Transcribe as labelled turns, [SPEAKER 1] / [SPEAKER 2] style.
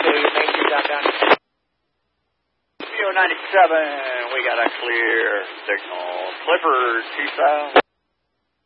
[SPEAKER 1] Main Street downtown.
[SPEAKER 2] CO 97, we got a clear signal. Clippers 2 south.